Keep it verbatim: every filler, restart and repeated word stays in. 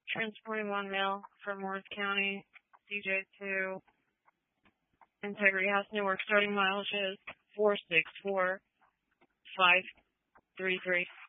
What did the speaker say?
transporting one male from Morris County, D J to Integrity House, Newark. Starting mileage is four six four five three three.